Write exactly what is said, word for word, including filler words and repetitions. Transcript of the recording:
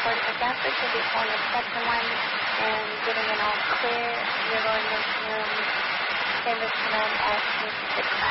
portable gases. You'll be pulling the second one and getting it all clear. You're going into room, chambers command at six nine.